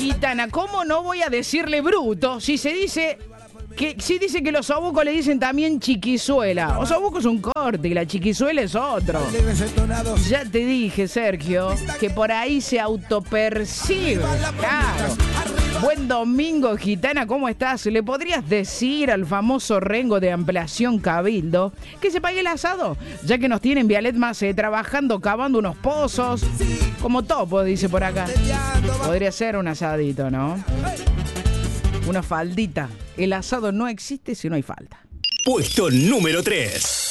Gitana, ¿cómo no voy a decirle bruto si se dice que los osobucos le dicen también chiquizuela? Osobuco es un corte y la chiquizuela es otro. Ya te dije, Sergio, que por ahí se autopercibe. Claro. Buen domingo, Gitana, ¿cómo estás? ¿Le podrías decir al famoso Rengo de Ampliación Cabildo que se pague el asado? Ya que nos tienen Vialet Mase trabajando, cavando unos pozos. Como topo, dice por acá. Podría ser un asadito, ¿no? Una faldita. El asado no existe si no hay falda. Puesto número 3.